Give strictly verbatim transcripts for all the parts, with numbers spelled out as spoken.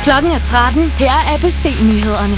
Klokken er tretten. Her er A B C-nyhederne.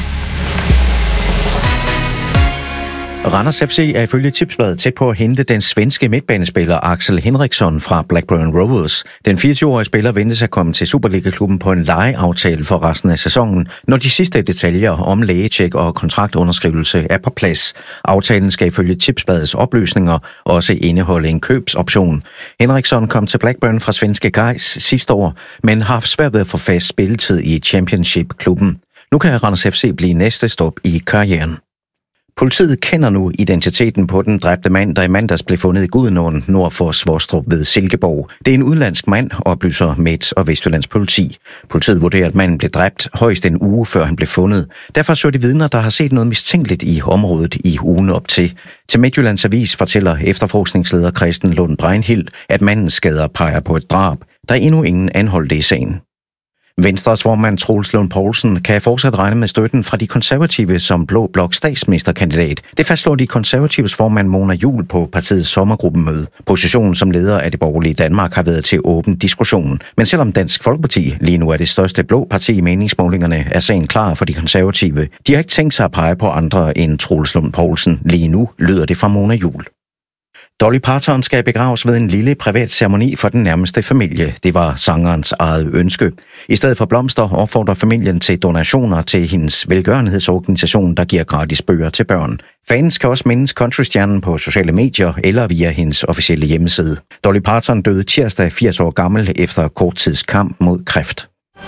Randers F C er ifølge Tipsbladet tæt på at hente den svenske midtbanespiller Axel Henriksson fra Blackburn Rovers. Den fireogtyve-årige spiller ventes at komme til Superliga-klubben på en lejeaftale for resten af sæsonen, når de sidste detaljer om lægetjek og kontraktunderskrivelse er på plads. Aftalen skal ifølge Tipsbladets oplysninger også indeholde en købsoption. Henriksson kom til Blackburn fra svenske Gais sidste år, men har haft svært ved at få fast spilletid i Championship-klubben. Nu kan Randers F C blive næste stop i karrieren. Politiet kender nu identiteten på den dræbte mand, der i mandags blev fundet i Gudenåen nord for Svostrup ved Silkeborg. Det er en udenlandsk mand, oplyser Midt- og Vestjyllands politi. Politiet vurderer, at manden blev dræbt højst en uge før han blev fundet. Derfor så de vidner, der har set noget mistænkeligt i området i ugen op til. Til Midtjyllands Avis fortæller efterforskningsleder Christen Lund Breinhild, at mandens skader peger på et drab. Der er endnu ingen anholdte i sagen. Venstres formand Troels Lund Poulsen kan fortsat regne med støtten fra de konservative som blå blok statsministerkandidat. Det fastslår de konservatives formand Mona Juul på partiets sommergruppemøde. Positionen som leder af det borgerlige Danmark har været til åben diskussion. Men selvom Dansk Folkeparti lige nu er det største blå parti i meningsmålingerne, er sagen klar for de konservative. De har ikke tænkt sig at pege på andre end Troels Lund Poulsen. Lige nu lyder det fra Mona Juul. Dolly Parton skal begraves ved en lille privat ceremoni for den nærmeste familie. Det var sangerens eget ønske. I stedet for blomster opfordrer familien til donationer til hendes velgørenhedsorganisation, der giver gratis bøger til børn. Fans kan også mindes countrystjernen på sociale medier eller via hendes officielle hjemmeside. Dolly Parton døde tirsdag firs år gammel efter kort tids kamp mod kræft.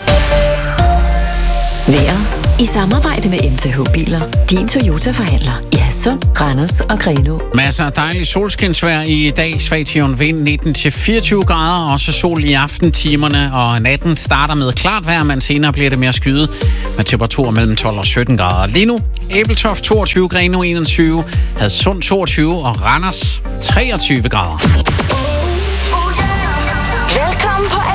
Vejret i samarbejde med M T H Biler. Din Toyota-forhandler i Hadsund, Randers og Grenaa. Masser af dejlig solskinsvejr i dag. Svag til jævn vind nitten til fireogtyve grader. Også sol i aftentimerne, og natten starter med klart vejr, men senere bliver det mere skyet med temperaturer mellem tolv og sytten grader. Lige nu Ebeltoft toogtyve, Grenaa enogtyve, Hadsund toogtyve og Randers treogtyve grader. Velkommen på